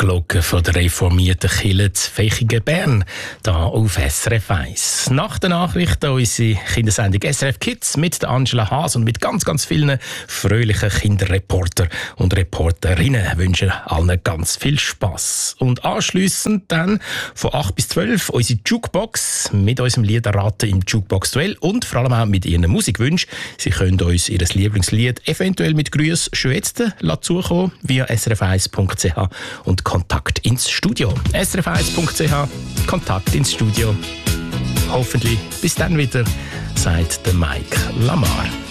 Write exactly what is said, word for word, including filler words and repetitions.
Glocke von der reformierten Kirche Vechigen-Bern, hier auf S R F eins. Nach der Nachrichten unsere Kindersendung S R F Kids mit der Angela Haas und mit ganz, ganz vielen fröhlichen Kinderreporter und Reporterinnen wünschen allen ganz viel Spass. Und anschliessend dann von acht bis zwölf unsere Jukebox mit unserem Liederraten im Jukebox-Duell und vor allem auch mit ihren Musikwünschen. Sie können uns ihr Lieblingslied eventuell mit Grüß schon jetzt zukommen via s r f eins punkt c h und Kontakt ins Studio. s r f eins punkt c h, Kontakt ins Studio. Hoffentlich bis dann wieder, sagt der Mike Lamar.